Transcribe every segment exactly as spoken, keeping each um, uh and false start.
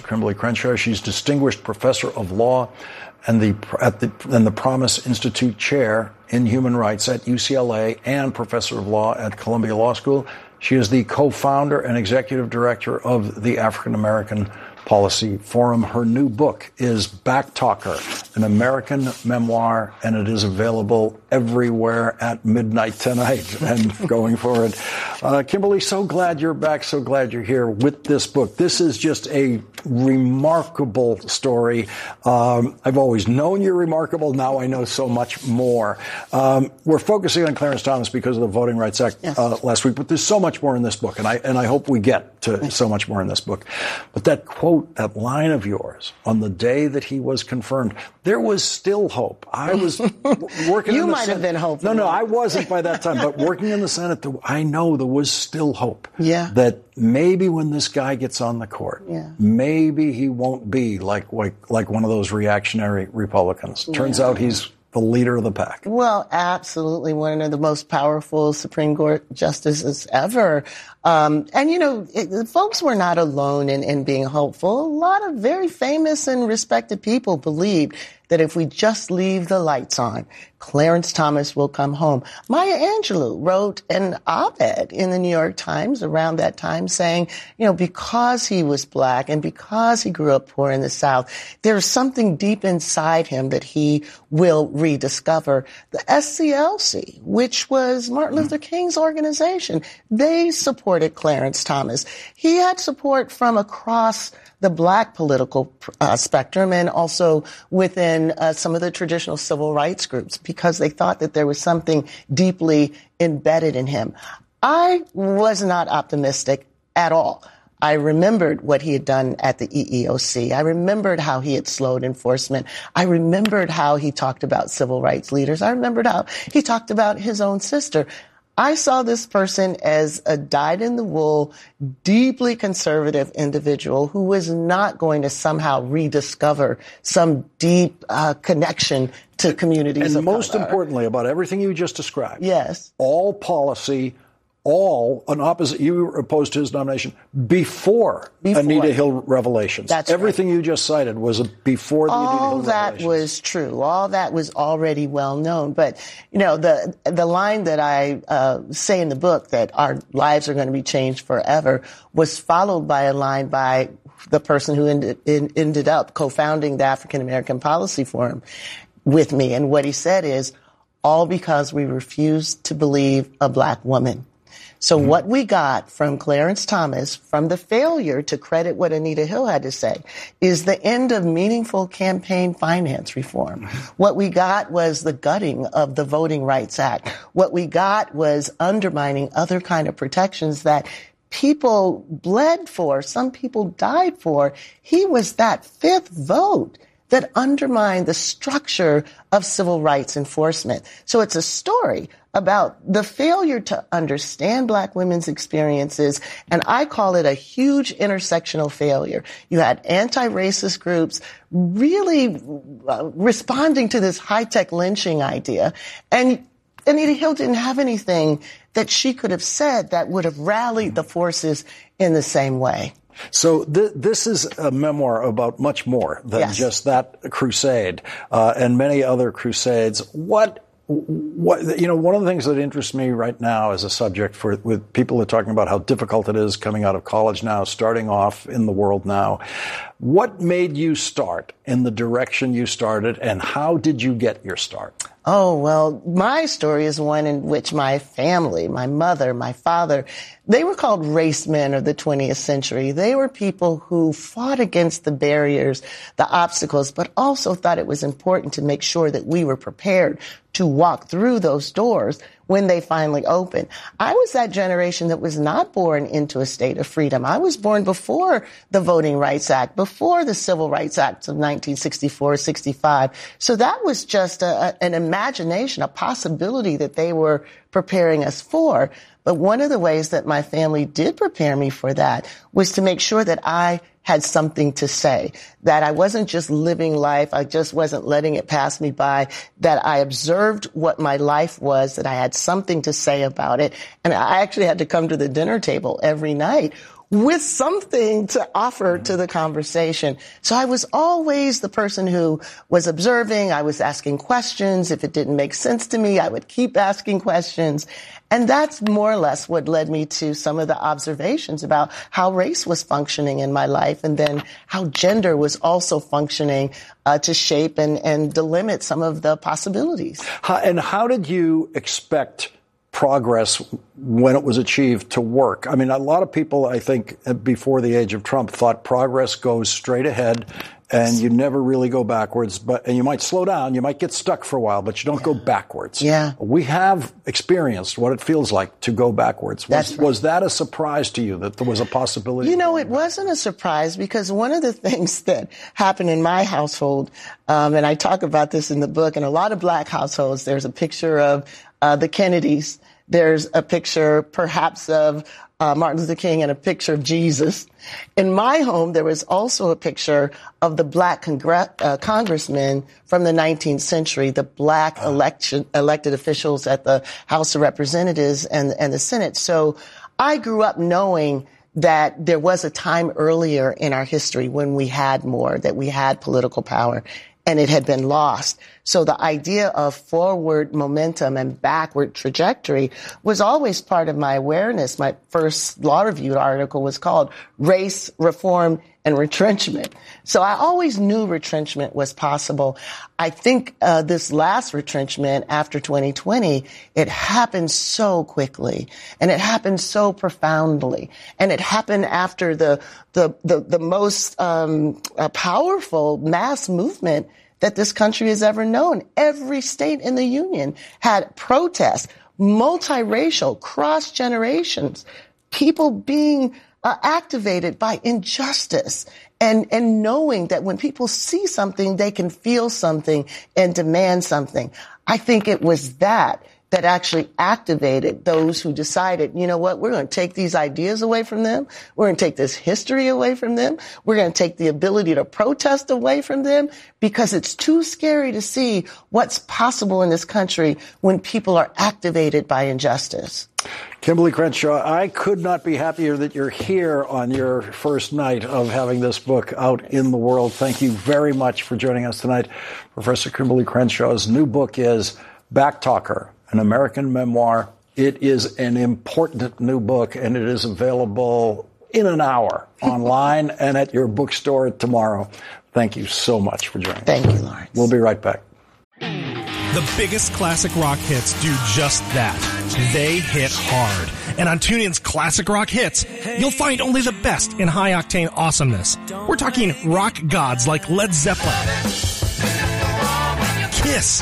Kimberly Crenshaw. She's Distinguished Professor of Law and the at the and the Promise Institute Chair in Human Rights at U C L A and Professor of Law at Columbia Law School. She is the co-founder and executive director of the African American Policy Forum. Her new book is Backtalker, an American memoir, and it is available everywhere at midnight tonight and going forward. Uh, Kimberly, so glad you're back. So glad you're here with this book. This is just a remarkable story. Um, I've always known you're remarkable. Now I know so much more. Um, we're focusing on Clarence Thomas because of the Voting Rights Act yes. uh, last week, but there's so much more in this book, and I and I hope we get to yes. so much more in this book. But that quote, that line of yours, on the day that he was confirmed, there was still hope. I was working you in the might Senate. have been hopeful. No, no, I wasn't by that time. But working in the Senate, I know there was still hope. Yeah. That maybe when this guy gets on the court, yeah. maybe he won't be like, like, like one of those reactionary Republicans. Turns yeah. out he's the leader of the pack. Well, absolutely. One of the most powerful Supreme Court justices ever. Um, and, you know, it, folks were not alone in, in being hopeful. A lot of very famous and respected people believed that if we just leave the lights on, Clarence Thomas will come home. Maya Angelou wrote an op-ed in the New York Times around that time saying, you know, because he was black and because he grew up poor in the South, there's something deep inside him that he will rediscover. The S C L C, which was Martin Luther King's organization, they supported Clarence Thomas. He had support from across the black political uh, spectrum and also within uh, some of the traditional civil rights groups because they thought that there was something deeply embedded in him. I was not optimistic at all. I remembered what he had done at the E E O C. I remembered how he had slowed enforcement. I remembered how he talked about civil rights leaders. I remembered how he talked about his own sister. I saw this person as a dyed-in-the-wool, deeply conservative individual who was not going to somehow rediscover some deep uh, connection to communities. And most color. Importantly, about everything you just described, yes, all policy, all an opposite. You were opposed to his nomination before, before. Anita Hill revelations. That's everything right. you just cited was before the all Anita Hill revelations. All that was true. All that was already well known. But you know, the the line that I uh, say in the book that our lives are going to be changed forever was followed by a line by the person who ended, in, ended up co-founding the African American Policy Forum with me, and what he said is, all because we refused to believe a black woman. So mm-hmm. what we got from Clarence Thomas, from the failure to credit what Anita Hill had to say, is the end of meaningful campaign finance reform. Mm-hmm. What we got was the gutting of the Voting Rights Act. What we got was undermining other kind of protections that people bled for, some people died for. He was that fifth vote that undermined the structure of civil rights enforcement. So it's a story about the failure to understand black women's experiences, and I call it a huge intersectional failure. You had anti-racist groups really uh, responding to this high-tech lynching idea, and Anita Hill didn't have anything that she could have said that would have rallied the forces in the same way. So th- this is a memoir about much more than yes. just that crusade uh, and many other crusades. What, what, you know, one of the things that interests me right now as a subject for with people who are talking about how difficult it is coming out of college now, starting off in the world now. What made you start in the direction you started, and how did you get your start? Oh, well, my story is one in which my family, my mother, my father, they were called race men of the twentieth century. They were people who fought against the barriers, the obstacles, but also thought it was important to make sure that we were prepared to walk through those doors when they finally opened. I was that generation that was not born into a state of freedom. I was born before the Voting Rights Act, before the Civil Rights Acts of nineteen sixty-four, sixty-five. So that was just a, an imagination, a possibility that they were preparing us for. But one of the ways that my family did prepare me for that was to make sure that I had something to say, that I wasn't just living life, I just wasn't letting it pass me by, that I observed what my life was, that I had something to say about it. And I actually had to come to the dinner table every night with something to offer to the conversation. So I was always the person who was observing. I was asking questions. If it didn't make sense to me, I would keep asking questions. And that's more or less what led me to some of the observations about how race was functioning in my life, and then how gender was also functioning uh, to shape and, and delimit some of the possibilities. How, and how did you expect progress when it was achieved to work? I mean, a lot of people, I think, before the age of Trump thought progress goes straight ahead and you never really go backwards, but, and you might slow down, you might get stuck for a while, but you don't yeah. go backwards. Yeah. We have experienced what it feels like to go backwards. Was, right. was that a surprise to you that there was a possibility? You know, it wasn't a surprise, because one of the things that happened in my household, um, and I talk about this in the book, in a lot of black households, there's a picture of uh, the Kennedys. There's a picture perhaps of uh, Martin Luther King and a picture of Jesus. In my home, there was also a picture of the black congr- uh, congressmen from the nineteenth century, the black election, elected officials at the House of Representatives and, and the Senate. So I grew up knowing that there was a time earlier in our history when we had more, that we had political power, and it had been lost. So the idea of forward momentum and backward trajectory was always part of my awareness. My first law review article was called Race, Reform, and Retrenchment. So I always knew retrenchment was possible. I think uh, this last retrenchment after twenty twenty, it happened so quickly, and it happened so profoundly, and it happened after the the the, the most um, uh, powerful mass movement that this country has ever known. Every state in the union had protests, multiracial, cross generations, people being uh, activated by injustice, and, and knowing that when people see something, they can feel something and demand something. I think it was that that actually activated those who decided, you know what, we're going to take these ideas away from them. We're going to take this history away from them. We're going to take the ability to protest away from them, because it's too scary to see what's possible in this country when people are activated by injustice. Kimberlé Crenshaw, I could not be happier that you're here on your first night of having this book out in the world. Thank you very much for joining us tonight. Professor Kimberlé Crenshaw's new book is Backtalker, an American memoir. It is an important new book, and it is available in an hour online and at your bookstore tomorrow. Thank you so much for joining Thank us. Thank you, Lawrence. We'll be right back. The biggest classic rock hits do just that. They hit hard. And on TuneIn's Classic Rock Hits, you'll find only the best in high-octane awesomeness. We're talking rock gods like Led Zeppelin, Kiss,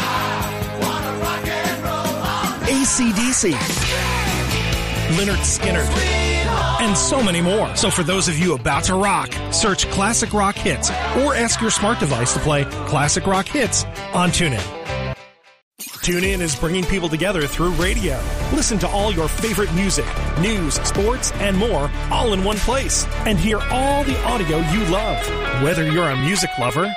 A C D C, Lynyrd Skynyrd, and so many more. So for those of you about to rock, search Classic Rock Hits or ask your smart device to play Classic Rock Hits on TuneIn. TuneIn is bringing people together through radio. Listen to all your favorite music, news, sports, and more all in one place. And hear all the audio you love. Whether you're a music lover,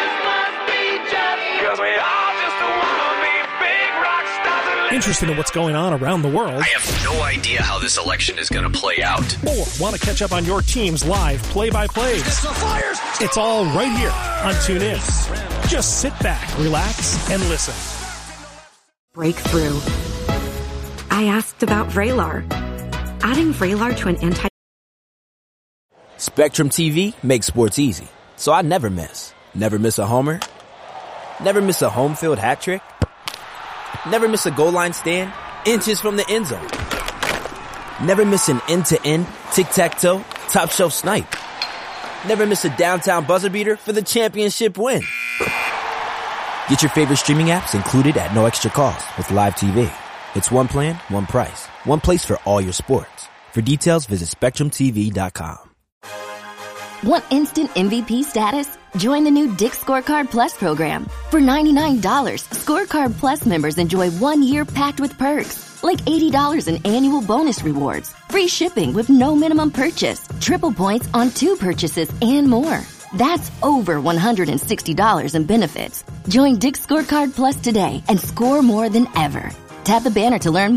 interested in what's going on around the world, I have no idea how this election is going to play out, or want to catch up on your team's live play-by-plays, it's all right here on TuneIn. Just sit back, relax, and listen. Breakthrough. I asked about Vraylar. Adding Vraylar to an anti... Spectrum T V makes sports easy, so I never miss. Never miss a homer. Never miss a home field hat trick. Never miss a goal line stand inches from the end zone. Never miss an end-to-end, tic-tac-toe, top-shelf snipe. Never miss a downtown buzzer beater for the championship win. Get your favorite streaming apps included at no extra cost with Live T V. It's one plan, one price, one place for all your sports. For details, visit Spectrum T V dot com. Want instant M V P status? Join the new Dick's Scorecard Plus program. For ninety-nine dollars, Scorecard Plus members enjoy one year packed with perks, like eighty dollars in annual bonus rewards, free shipping with no minimum purchase, triple points on two purchases, and more. That's over one hundred sixty dollars in benefits. Join Dick's Scorecard Plus today and score more than ever. Tap the banner to learn more.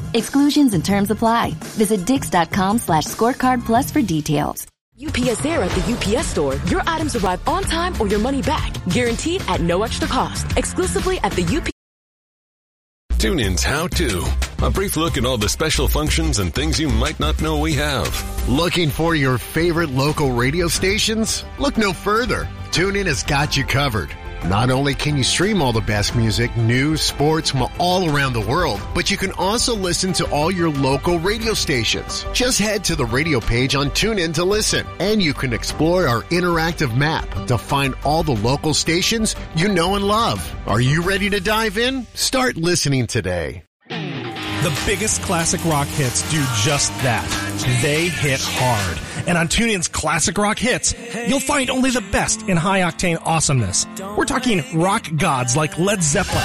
Exclusions and terms apply. Visit dix.com slash scorecard plus for details. U P S Air at the U P S Store. Your items arrive on time or your money back. Guaranteed at no extra cost. Exclusively at the U P S. TuneIn's How To. A brief look at all the special functions and things you might not know we have. Looking for your favorite local radio stations? Look no further. TuneIn has got you covered. Not only can you stream all the best music, news, sports from all around the world, but you can also listen to all your local radio stations. Just head to the radio page on TuneIn to listen, and you can explore our interactive map to find all the local stations you know and love. Are you ready to dive in? Start listening today. The biggest classic rock hits do just that. They hit hard. And on TuneIn's Classic Rock Hits, you'll find only the best in high-octane awesomeness. We're talking rock gods like Led Zeppelin,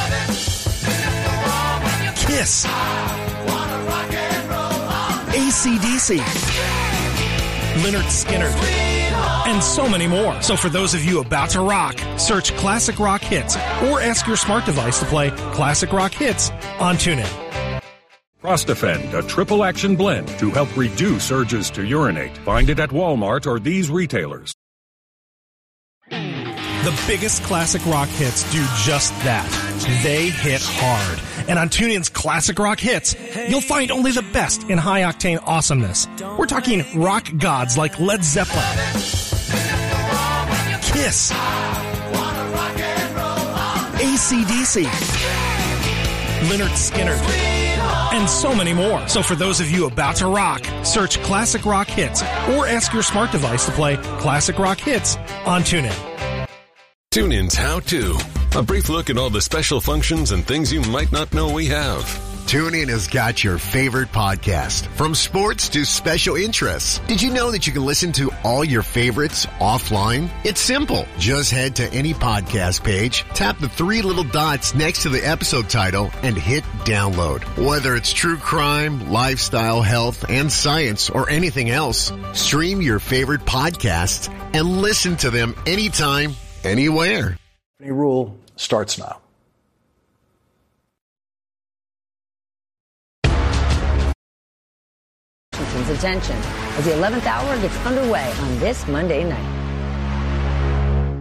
Kiss, A C D C, Lynyrd Skynyrd, and so many more. So for those of you about to rock, search Classic Rock Hits or ask your smart device to play Classic Rock Hits on TuneIn. Prostafend, a triple action blend to help reduce urges to urinate. Find it at Walmart or these retailers. The biggest classic rock hits do just that. They hit hard. And on TuneIn's Classic Rock Hits, you'll find only the best in high-octane awesomeness. We're talking rock gods like Led Zeppelin, Kiss, A C D C, Lynyrd Skynyrd, and so many more. So for those of you about to rock, search Classic Rock Hits or ask your smart device to play Classic Rock Hits on TuneIn. TuneIn's How To. A brief look at all the special functions and things you might not know we have. TuneIn has got your favorite podcast, from sports to special interests. Did you know that you can listen to all your favorites offline? It's simple. Just head to any podcast page, tap the three little dots next to the episode title, and hit download. Whether it's true crime, lifestyle, health, and science, or anything else, stream your favorite podcasts and listen to them anytime, anywhere. Any rule starts now. Attention as the eleventh hour gets underway on this Monday night.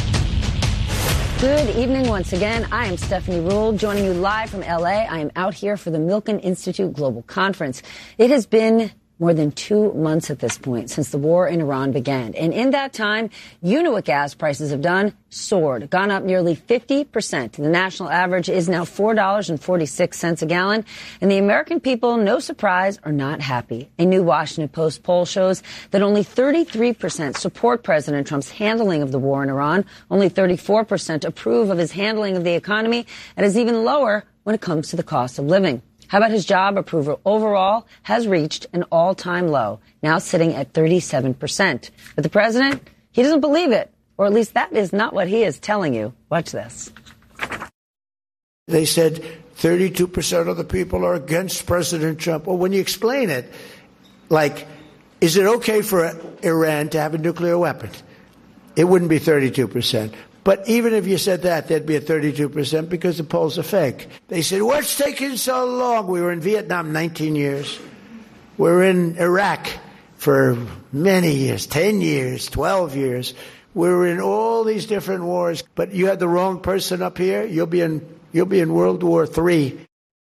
Good evening once again. I am Stephanie Ruhle, joining you live from L A. I am out here for the Milken Institute Global Conference. It has been more than two months at this point since the war in Iran began. And in that time, you know what gas prices have done. Soared, gone up nearly fifty percent. The national average is now four dollars and forty-six cents a gallon. And the American people, no surprise, are not happy. A new Washington Post poll shows that only thirty-three percent support President Trump's handling of the war in Iran. Only thirty-four percent approve of his handling of the economy, and is even lower when it comes to the cost of living. How about his job approval overall has reached an all-time low, now sitting at thirty-seven percent. But the president, he doesn't believe it, or at least that is not what he is telling you. Watch this. They said thirty-two percent of the people are against President Trump. Well, when you explain it, like, is it okay for Iran to have a nuclear weapon? It wouldn't be thirty-two percent. But even if you said that, there'd be a thirty-two percent because the polls are fake. They said, what's taking so long? We were in Vietnam nineteen years. We're in Iraq for many years, ten years, twelve years. We were in all these different wars. But you had the wrong person up here, you'll be in, you'll be in World War Three.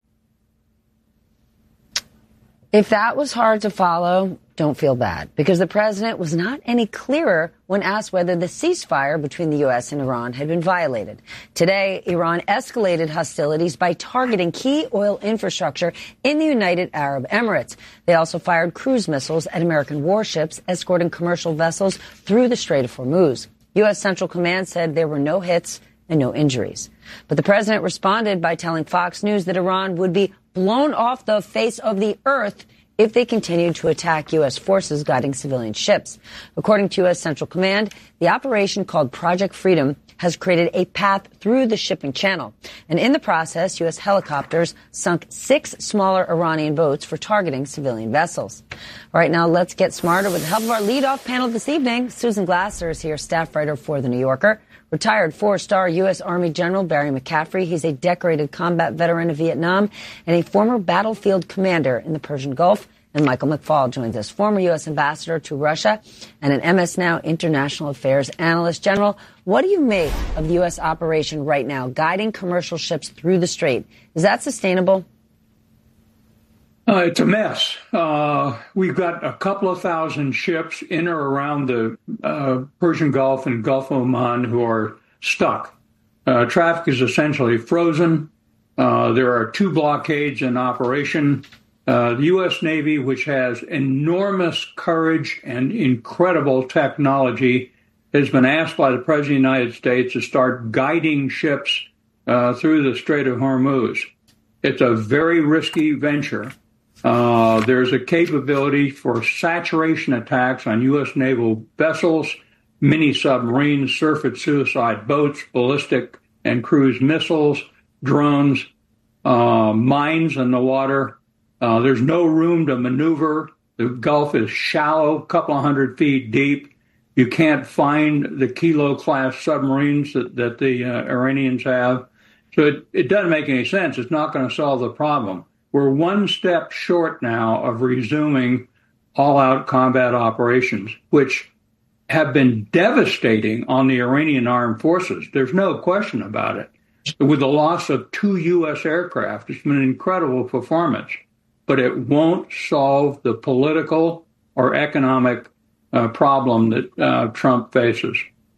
If that was hard to follow, don't feel bad, because the president was not any clearer when asked whether the ceasefire between the U S and Iran had been violated. Today, Iran escalated hostilities by targeting key oil infrastructure in the United Arab Emirates. They also fired cruise missiles at American warships, escorting commercial vessels through the Strait of Hormuz. U S Central Command said there were no hits and no injuries. But the president responded by telling Fox News that Iran would be blown off the face of the earth if they continued to attack U S forces guiding civilian ships. According to U S Central Command, the operation, called Project Freedom, has created a path through the shipping channel. And in the process, U S helicopters sunk six smaller Iranian boats for targeting civilian vessels. All right, now let's get smarter with the help of our leadoff panel this evening. Susan Glasser is here, staff writer for The New Yorker. Retired four-star U S Army General Barry McCaffrey. He's a decorated combat veteran of Vietnam and a former battlefield commander in the Persian Gulf. And Michael McFaul joins us, former U S ambassador to Russia and an M S Now International Affairs analyst. General, what do you make of the U S operation right now, guiding commercial ships through the strait? Is that sustainable? Uh, it's a mess. Uh, we've got a couple of thousand ships in or around the uh, Persian Gulf and Gulf of Oman who are stuck. Uh, traffic is essentially frozen. Uh, there are two blockades in operation. Uh, the U S Navy, which has enormous courage and incredible technology, has been asked by the President of the United States to start guiding ships uh, through the Strait of Hormuz. It's a very risky venture. Uh, there's a capability for saturation attacks on U S naval vessels, mini submarines, surface suicide boats, ballistic and cruise missiles, drones, uh, mines in the water. Uh, there's no room to maneuver. The Gulf is shallow, a couple of hundred feet deep. You can't find the Kilo-class submarines that, that the uh, Iranians have. So it, it doesn't make any sense. It's not going to solve the problem. We're one step short now of resuming all-out combat operations, which have been devastating on the Iranian armed forces. There's no question about it. With the loss of two U S aircraft, it's been an incredible performance, but it won't solve the political or economic uh, problem that uh, Trump faces.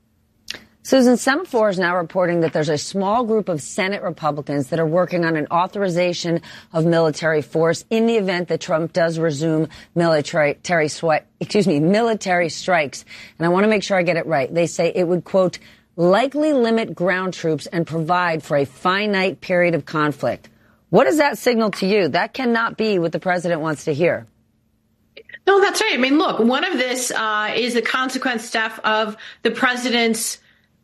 Susan, Semaphore is now reporting that there's a small group of Senate Republicans that are working on an authorization of military force in the event that Trump does resume military, excuse me, military strikes. And I want to make sure I get it right. They say it would, quote, likely limit ground troops and provide for a finite period of conflict. What does that signal to you? That cannot be what the president wants to hear. No, that's right. I mean, look, one of this uh, is the consequence, Steph, of the president's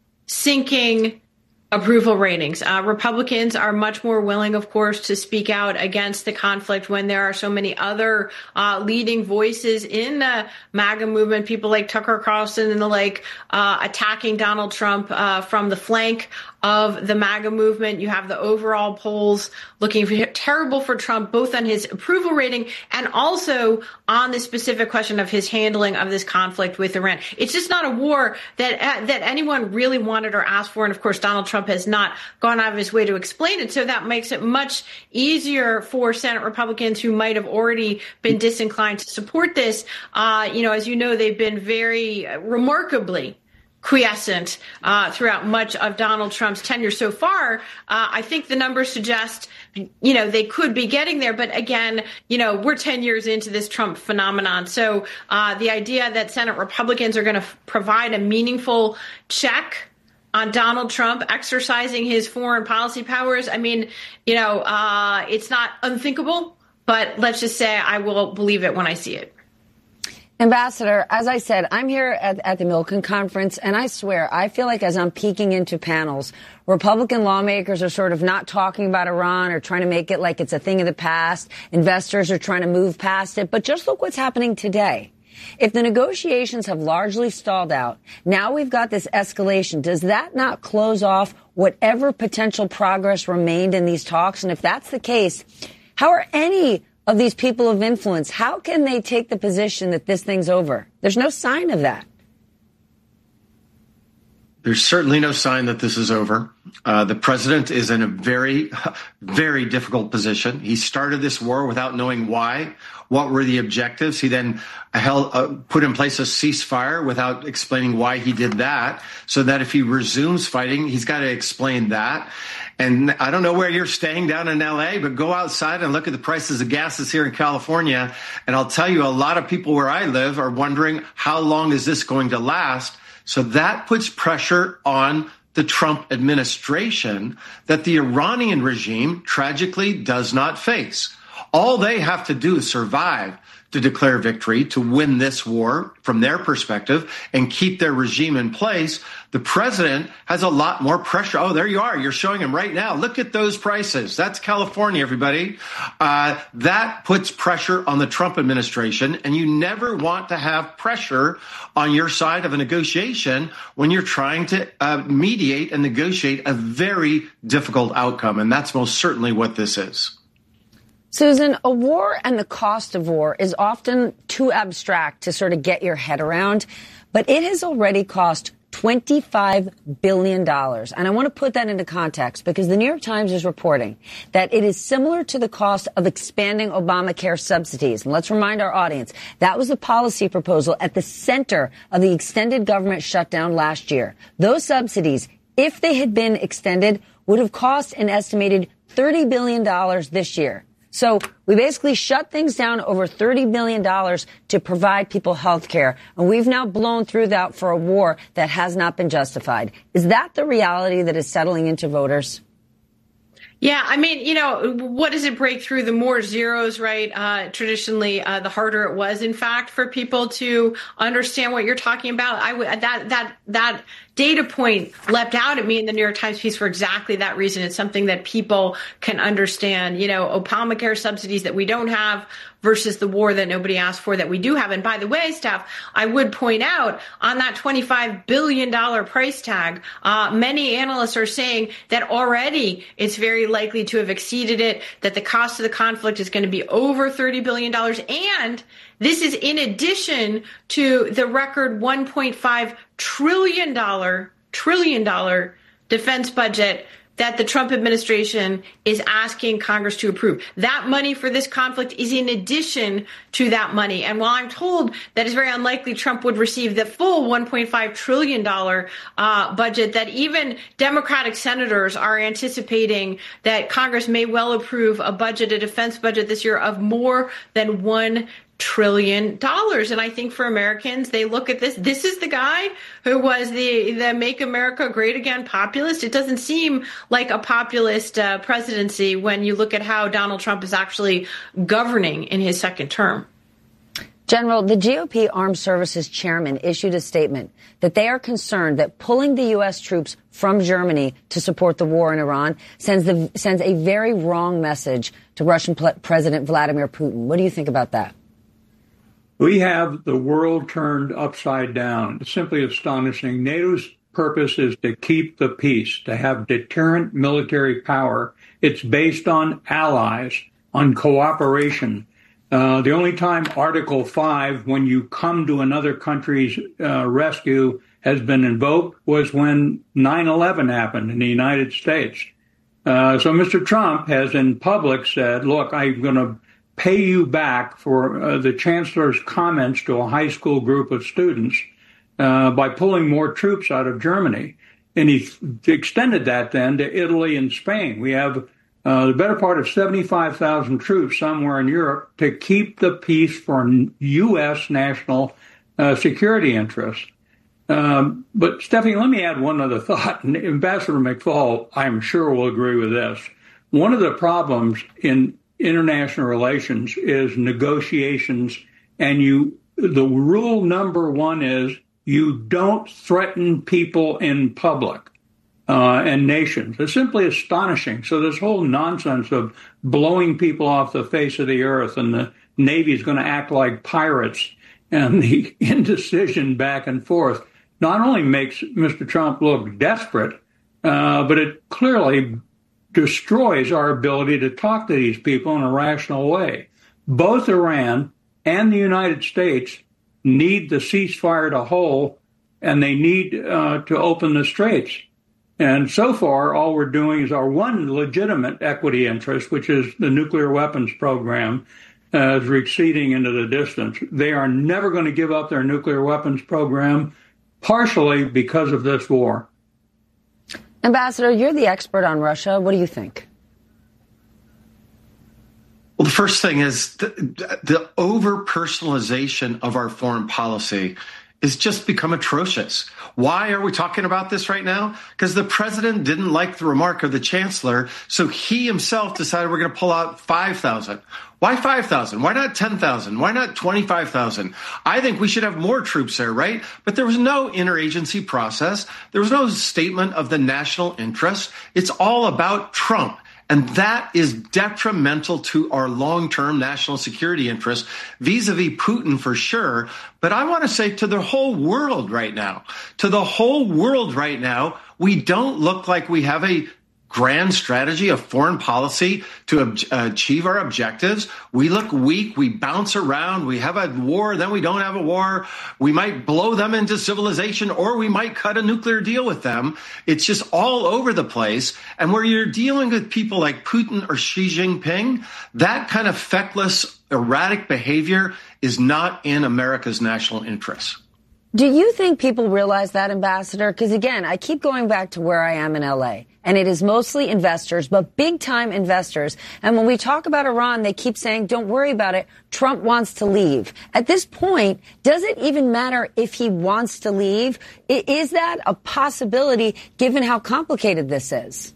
sinking approval ratings. Uh, Republicans are much more willing, of course, to speak out against the conflict when there are so many other uh, leading voices in the MAGA movement, people like Tucker Carlson and the like, uh, attacking Donald Trump uh, from the flank of the MAGA movement. You have the overall polls looking for, terrible for Trump, both on his approval rating and also on the specific question of his handling of this conflict with Iran. It's just not a war that uh, that anyone really wanted or asked for. And of course, Donald Trump has not gone out of his way to explain it. So that makes it much easier for Senate Republicans who might have already been disinclined to support this. Uh, you know, as you know, they've been very uh, remarkably quiescent uh, throughout much of Donald Trump's tenure so far. Uh, I think the numbers suggest, you know, they could be getting there. But again, you know, we're ten years into this Trump phenomenon. So uh, the idea that Senate Republicans are going to f- provide a meaningful check on Donald Trump exercising his foreign policy powers, I mean, you know, uh, it's not unthinkable. But let's just say I will believe it when I see it. Ambassador, as I said, I'm here at, at the Milken Conference, and I swear, I feel like as I'm peeking into panels, Republican lawmakers are sort of not talking about Iran or trying to make it like it's a thing of the past. Investors are trying to move past it. But just look what's happening today. If the negotiations have largely stalled out, now we've got this escalation. Does that not close off whatever potential progress remained in these talks? And if that's the case, how are any of these people of influence, how can they take the position that this thing's over? There's no sign of that. There's certainly no sign that this is over. Uh, the president is in a very, very difficult position. He started this war without knowing why. What were the objectives? He then held, uh, put in place a ceasefire without explaining why he did that, so that if he resumes fighting, he's got to explain that. And I don't know where you're staying down in L A, but go outside and look at the prices of gases here in California. And I'll tell you, a lot of people where I live are wondering, how long is this going to last? So that puts pressure on the Trump administration that the Iranian regime tragically does not face. All they have to do is survive to declare victory, to win this war from their perspective and keep their regime in place, the president has a lot more pressure. Oh, there you are. You're showing him right now. Look at those prices. That's California, everybody. Uh, that puts pressure on the Trump administration, and you never want to have pressure on your side of a negotiation when you're trying to uh, mediate and negotiate a very difficult outcome, and that's most certainly what this is. Susan, a war and the cost of war is often too abstract to sort of get your head around, but it has already cost twenty-five billion dollars. And I want to put that into context because the New York Times is reporting that it is similar to the cost of expanding Obamacare subsidies. And let's remind our audience, that was the policy proposal at the center of the extended government shutdown last year. Those subsidies, if they had been extended, would have cost an estimated thirty billion dollars this year. So we basically shut things down over thirty billion dollars to provide people health care. And we've now blown through that for a war that has not been justified. Is that the reality that is settling into voters? Yeah, I mean, you know, what does it break through? The more zeros, right? Uh, traditionally, uh, the harder it was, in fact, for people to understand what you're talking about. I w- that that that data point leapt out at me in the New York Times piece for exactly that reason. It's something that people can understand. You know, Obamacare subsidies that we don't have versus the war that nobody asked for that we do have. And by the way, Steph, I would point out on that twenty-five billion dollars price tag, uh, many analysts are saying that already it's very likely to have exceeded it, that the cost of the conflict is going to be over thirty billion dollars. And this is in addition to the record one point five trillion dollars trillion dollar defense budget that the Trump administration is asking Congress to approve. That money for this conflict is in addition to that money. And while I'm told that it's very unlikely Trump would receive the full one point five trillion dollars uh, budget, that even Democratic senators are anticipating that Congress may well approve a budget, a defense budget this year of more than one trillion dollars. And I think for Americans, they look at this. This is the guy who was the, the Make America Great Again populist. It doesn't seem like a populist uh, presidency when you look at how Donald Trump is actually governing in his second term. General, the G O P Armed Services Chairman issued a statement that they are concerned that pulling the U S troops from Germany to support the war in Iran sends the, sends a very wrong message to Russian President Vladimir Putin. What do you think about that? We have the world turned upside down. It's simply astonishing. NATO's purpose is to keep the peace, to have deterrent military power. It's based on allies, on cooperation. Uh, the only time Article five, when you come to another country's uh, rescue, has been invoked was when nine eleven happened in the United States. Uh, so Mister Trump has in public said, look, I'm going to pay you back for uh, the chancellor's comments to a high school group of students uh, by pulling more troops out of Germany. And he extended that then to Italy and Spain. We have uh, the better part of seventy-five thousand troops somewhere in Europe to keep the peace for U S national uh, security interests. Um, but, Stephanie, let me add one other thought. And Ambassador McFaul, I'm sure, will agree with this. One of the problems in international relations is negotiations, and you the rule number one is you don't threaten people in public uh, and nations. It's simply astonishing. So this whole nonsense of blowing people off the face of the earth and the Navy is going to act like pirates and the indecision back and forth not only makes Mister Trump look desperate, uh, but it clearly destroys our ability to talk to these people in a rational way. Both Iran and the United States need the ceasefire to hold, and they need uh, to open the straits. And so far, all we're doing is our one legitimate equity interest, which is the nuclear weapons program, uh, is receding into the distance. They are never going to give up their nuclear weapons program, partially because of this war. Ambassador, you're the expert on Russia. What do you think? Well, the first thing is the, the over-personalization of our foreign policy is just become atrocious. Why are we talking about this right now? Because the president didn't like the remark of the chancellor, so he himself decided we're going to pull out five thousand. Why five thousand? Why not ten thousand? Why not twenty-five thousand? I think we should have more troops there, right? But there was no interagency process. There was no statement of the national interest. It's all about Trump. And that is detrimental to our long-term national security interests, vis-a-vis Putin for sure. But I want to say to the whole world right now, to the whole world right now, we don't look like we have a grand strategy of foreign policy to ob- achieve our objectives. We look weak. We bounce around. We have a war, then we don't have a war. We might blow them into civilization, or we might cut a nuclear deal with them. It's just all over the place. And where you're dealing with people like Putin or Xi Jinping, that kind of feckless, erratic behavior is not in America's national interest. Do you think people realize that, Ambassador? Because, again, I keep going back to where I am in L A, and it is mostly investors, but big-time investors. And when we talk about Iran, they keep saying, don't worry about it. Trump wants to leave. At this point, does it even matter if he wants to leave? Is that a possibility, given how complicated this is?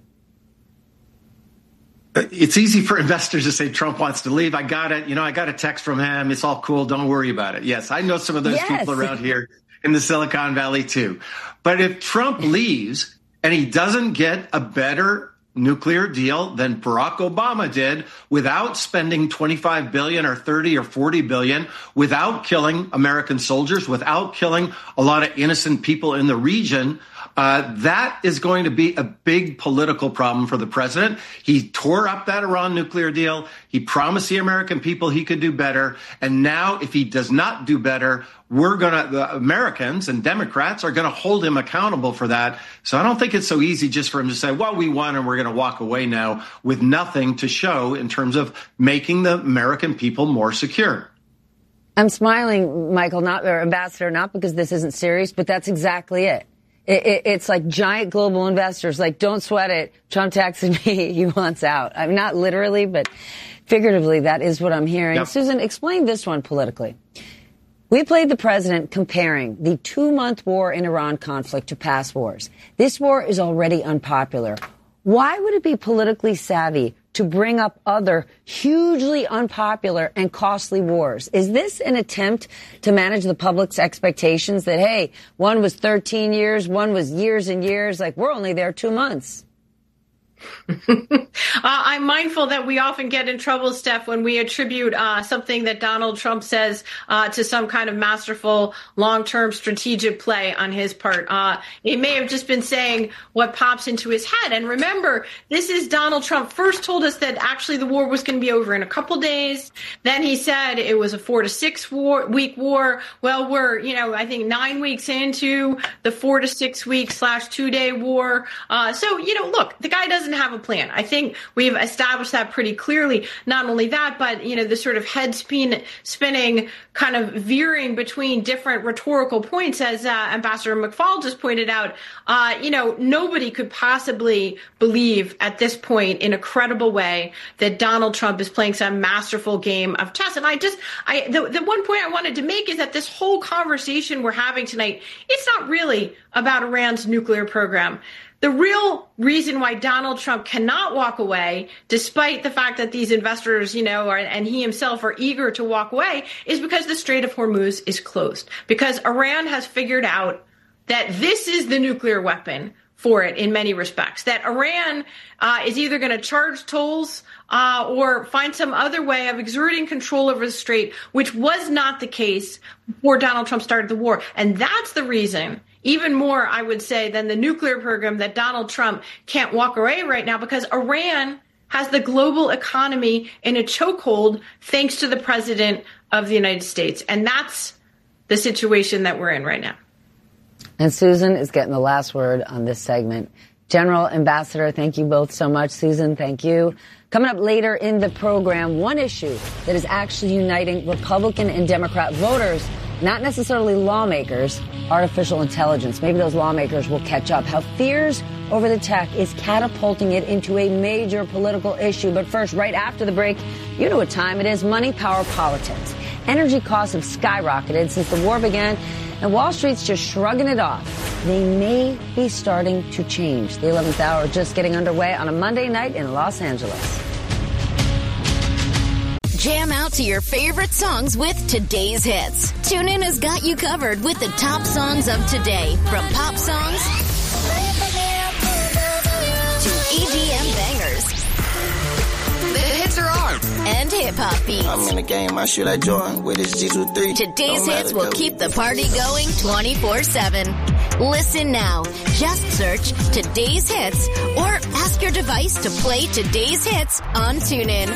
It's easy for investors to say Trump wants to leave. I got it. You know, I got a text from him. It's all cool. Don't worry about it. Yes, I know some of those yes. people around here in the Silicon Valley, too. But if Trump leaves and he doesn't get a better nuclear deal than Barack Obama did, without spending twenty-five billion dollars or thirty or forty billion dollars, without killing American soldiers, without killing a lot of innocent people in the region, Uh, that is going to be a big political problem for the president. He tore up that Iran nuclear deal. He promised the American people he could do better. And now if he does not do better, we're going to, the Americans and Democrats are going to hold him accountable for that. So I don't think it's so easy just for him to say, well, we won and we're going to walk away now with nothing to show in terms of making the American people more secure. I'm smiling, Michael, not or Ambassador, not because this isn't serious, but that's exactly it. It, it, it's like giant global investors, like, don't sweat it. Trump texted me. He wants out. I mean, not literally, but figuratively, that is what I'm hearing. Yep. Susan, explain this one politically. We played the president comparing the two-month war in Iran conflict to past wars. This war is already unpopular. Why would it be politically savvy to bring up other hugely unpopular and costly wars? Is this an attempt to manage the public's expectations that, hey, one was thirteen years, one was years and years, like we're only there two months? uh, I'm mindful that we often get in trouble, Steph, when we attribute uh, something that Donald Trump says uh, to some kind of masterful long-term strategic play on his part. Uh, he may have just been saying what pops into his head. And remember, this is Donald Trump first told us that actually the war was going to be over in a couple days. Then he said it was a four to six war, week war. Well, we're, you know, I think nine weeks into the four to six week slash two day war. Uh, so, you know, look, the guy doesn't have a plan. I think we've established that pretty clearly. Not only that, but, you know, the sort of head spin, spinning kind of veering between different rhetorical points, as uh, Ambassador McFaul just pointed out, uh, you know, nobody could possibly believe at this point in a credible way that Donald Trump is playing some masterful game of chess. And I just, I, the, the one point I wanted to make is that this whole conversation we're having tonight, it's not really about Iran's nuclear program. The real reason why Donald Trump cannot walk away, despite the fact that these investors, you know, are, and he himself are eager to walk away, is because the Strait of Hormuz is closed. Because Iran has figured out that this is the nuclear weapon for it in many respects. That Iran uh, is either going to charge tolls uh, or find some other way of exerting control over the strait, which was not the case before Donald Trump started the war. And that's the reason, even more, I would say, than the nuclear program, that Donald Trump can't walk away right now, because Iran has the global economy in a chokehold thanks to the president of the United States. And that's the situation that we're in right now. And Susan is getting the last word on this segment. General, Ambassador, thank you both so much. Susan, thank you. Coming up later in the program, one issue that is actually uniting Republican and Democrat voters, not necessarily lawmakers, artificial intelligence. Maybe those lawmakers will catch up. How fears over the tech is catapulting it into a major political issue. But first, right after the break, you know what time it is. Money, power, politics. Energy costs have skyrocketed since the war began, and Wall Street's just shrugging it off. They may be starting to change. The eleventh hour just getting underway on a Monday night in Los Angeles. Jam out to your favorite songs with today's hits. TuneIn has got you covered with the top songs of today, from pop songs to E D M bangers. The hits are on. And hip-hop beats. I'm in the game, I shoot like Jordan with his G twenty-three. Today's hits will keep the party going twenty-four seven. Listen now. Just search Today's Hits or ask your device to play Today's Hits on TuneIn.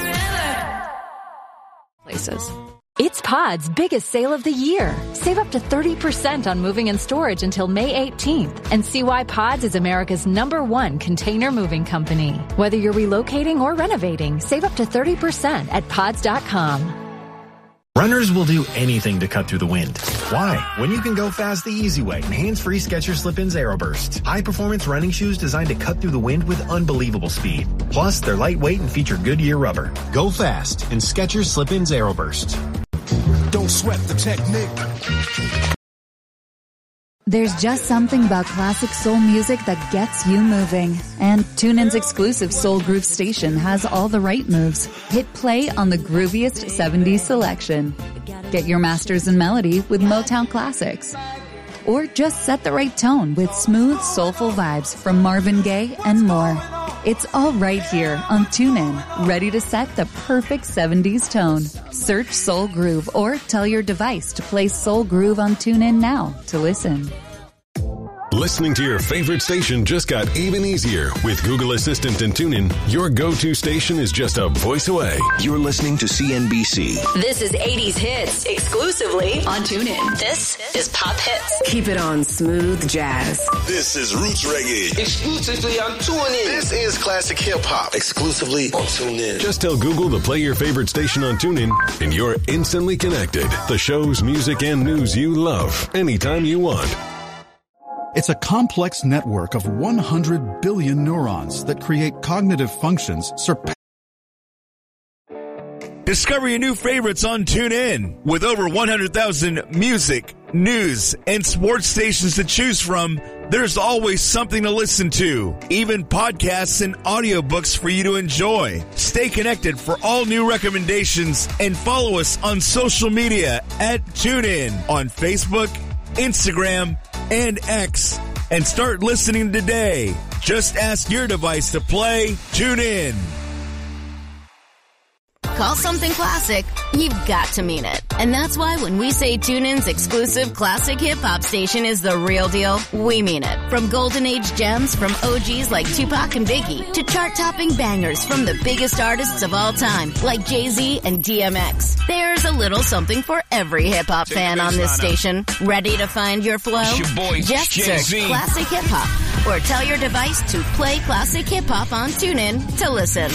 Places. It's Pod's biggest sale of the year. Save up to thirty percent on moving and storage until May eighteenth. And see why Pods is America's number one container moving company. Whether you're relocating or renovating, save up to thirty percent at pods dot com. Runners will do anything to cut through the wind. Why? When you can go fast the easy way. Hands-free Skechers Slip-ins Aeroburst. High-performance running shoes designed to cut through the wind with unbelievable speed. Plus, they're lightweight and feature Goodyear rubber. Go fast in Skechers Slip-ins Aeroburst. Don't sweat the technique. There's just something about classic soul music that gets you moving. And TuneIn's exclusive Soul Groove station has all the right moves. Hit play on the grooviest seventies selection. Get your masters in melody with Motown classics. Or just set the right tone with smooth, soulful vibes from Marvin Gaye and more. It's all right here on TuneIn, ready to set the perfect seventies tone. Search Soul Groove or tell your device to play Soul Groove on TuneIn now to listen. Listening to your favorite station just got even easier. With Google Assistant and TuneIn, your go-to station is just a voice away. You're listening to C N B C. This is eighties hits exclusively on TuneIn. This is Pop Hits. Keep it on Smooth Jazz. This is Roots Reggae. Exclusively on TuneIn. This is Classic Hip Hop. Exclusively on TuneIn. Just tell Google to play your favorite station on TuneIn, and you're instantly connected. The shows, music, and news you love, anytime you want. It's a complex network of one hundred billion neurons that create cognitive functions surpassing. Discover your new favorites on TuneIn. With over one hundred thousand music, news, and sports stations to choose from, there's always something to listen to. Even podcasts and audiobooks for you to enjoy. Stay connected for all new recommendations and follow us on social media at TuneIn on Facebook, Instagram, and X, and start listening today. Just ask your device to play TuneIn. Call something classic, you've got to mean it. And that's why when we say TuneIn's exclusive classic hip-hop station is the real deal, we mean it. From golden age gems from O Gs like Tupac and Biggie, to chart-topping bangers from the biggest artists of all time, like Jay-Z and D M X. There's a little something for every hip-hop fan on this station. Ready to find your flow? Your boy, Just Jay-Z. search Classic Hip-Hop, or tell your device to play Classic Hip-Hop on TuneIn to listen.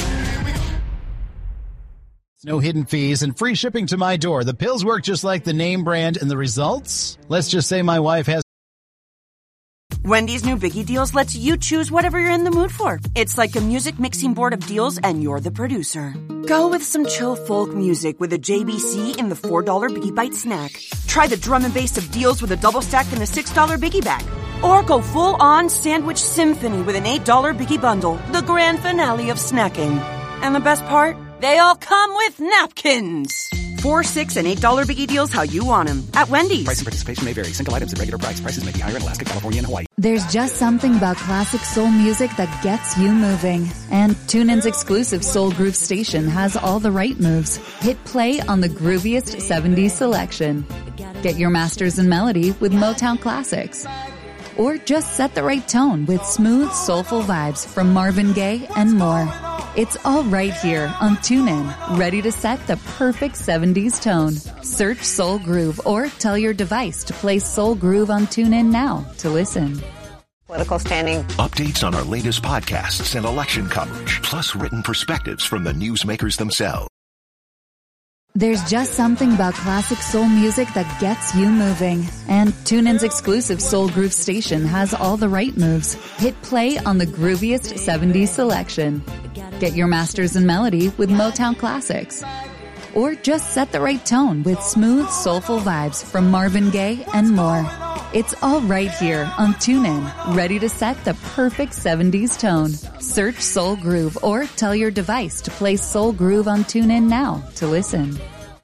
No hidden fees and free shipping to my door. The pills work just like the name brand, and the results? Let's just say my wife has... Wendy's new Biggie Deals lets you choose whatever you're in the mood for. It's like a music mixing board of deals, and you're the producer. Go with some chill folk music with a J B C in the four dollar Biggie Bite snack. Try the drum and bass of deals with a double stack in the six dollar Biggie Bag. Or go full-on sandwich symphony with an eight dollar Biggie Bundle, the grand finale of snacking. And the best part? They all come with napkins. Four, six, and eight dollar Biggie Deals how you want them at Wendy's. Price and participation may vary. Single items at regular price. Prices may be higher in Alaska, California, and Hawaii. There's just something about classic soul music that gets you moving. And TuneIn's exclusive Soul Groove station has all the right moves. Hit play on the grooviest seventies selection. Get your masters in melody with Motown classics. Or just set the right tone with smooth, soulful vibes from Marvin Gaye and more. It's all right here on TuneIn, ready to set the perfect seventies tone. Search Soul Groove or tell your device to play Soul Groove on TuneIn now to listen. Political standing. Updates on our latest podcasts and election coverage, plus written perspectives from the newsmakers themselves. There's just something about classic soul music that gets you moving. And TuneIn's exclusive Soul Groove station has all the right moves. Hit play on the grooviest seventies selection. Get your masters in melody with Motown classics. or just set the right tone with smooth, soulful vibes from Marvin Gaye and more. It's all right here on TuneIn, ready to set the perfect seventies tone. Search Soul Groove or tell your device to play Soul Groove on TuneIn now to listen.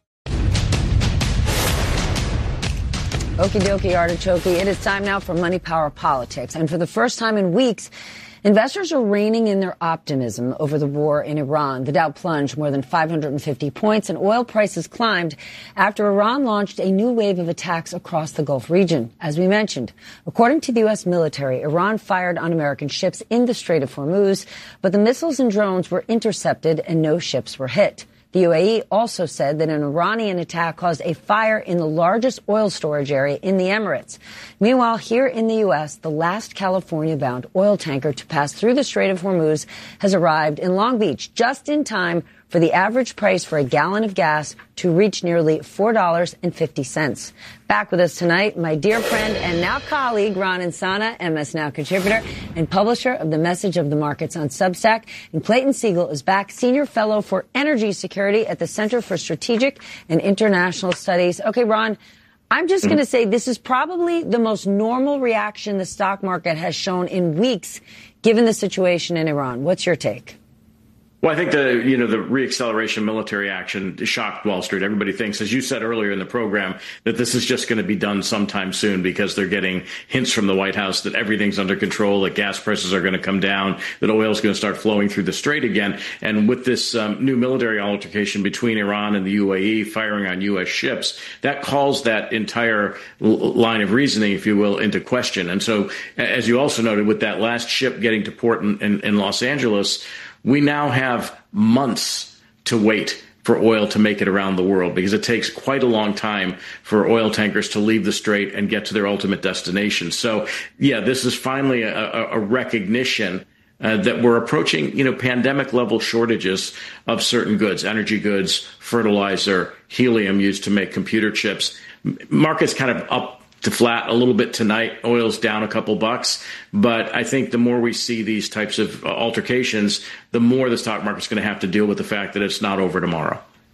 Okie dokie, artichoke. It is time now for Money Power Politics. And for the first time in weeks, investors are reining in their optimism over the war in Iran. The Dow plunged more than five hundred fifty points and oil prices climbed after Iran launched a new wave of attacks across the Gulf region. As we mentioned, according to the U S military, Iran fired on American ships in the Strait of Hormuz, but the missiles and drones were intercepted and no ships were hit. The U A E also said that an Iranian attack caused a fire in the largest oil storage area in the Emirates. Meanwhile, here in the U S, the last California-bound oil tanker to pass through the Strait of Hormuz has arrived in Long Beach just in time for the average price for a gallon of gas to reach nearly four dollars and fifty cents. Back with us tonight, my dear friend and now colleague, Ron Insana, M S Now contributor and publisher of The Message of the Markets on Substack. And Clayton Siegel is back, senior fellow for energy security at the Center for Strategic and International Studies. Okay, Ron, I'm just mm-hmm. going to say this is probably the most normal reaction the stock market has shown in weeks, given the situation in Iran. What's your take? Well, I think the, you know, the reacceleration military action shocked Wall Street. Everybody thinks, as you said earlier in the program, that this is just going to be done sometime soon because they're getting hints from the White House that everything's under control, that gas prices are going to come down, that oil is going to start flowing through the strait again. And with this um, new military altercation between Iran and the U A E firing on U S ships, that calls that entire l- line of reasoning, if you will, into question. And so, as you also noted, with that last ship getting to port in, in, in Los Angeles, we now have months to wait for oil to make it around the world because it takes quite a long time for oil tankers to leave the strait and get to their ultimate destination. So, yeah, this is finally a, a recognition uh, that we're approaching, you know, pandemic level shortages of certain goods, energy goods, fertilizer, helium used to make computer chips. Market's kind of up to flat a little bit tonight. Oil's down a couple bucks. But I think the more we see these types of altercations, the more the stock market's going to have to deal with the fact that it's not over tomorrow.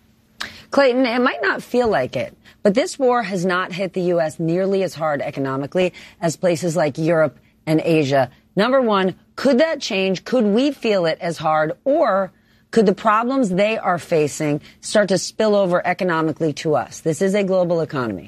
Clayton, it might not feel like it, but this war has not hit the U S nearly as hard economically as places like Europe and Asia. Number one, could that change? Could we feel it as hard? Or could the problems they are facing start to spill over economically to us? This is a global economy.